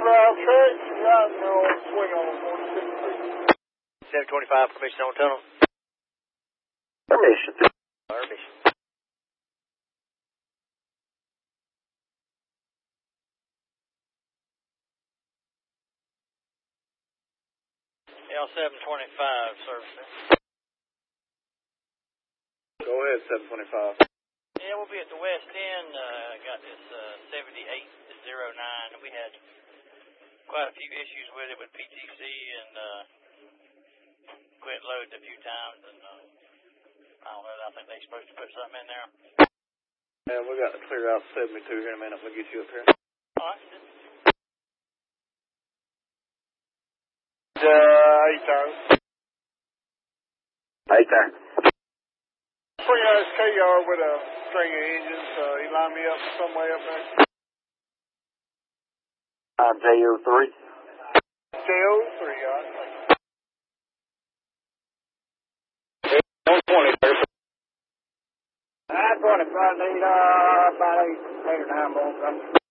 route track, right now, swing on 46. 725, permission on tunnel. Permission. Permission. L725, service. Go ahead, 725. Yeah, we'll be at the west end. Got this 7809. We had quite a few issues with it with PTC and quit loading a few times. And I don't know. I think they're supposed to put something in there. Yeah, we got to clear out 72 here in a minute. We'll get you up here. All right. 8 there. Pretty nice KR with a string of engines. He lined me up some way up there. JO3. JO3, all right. 120, sir. 925, need about 8 or 9 more.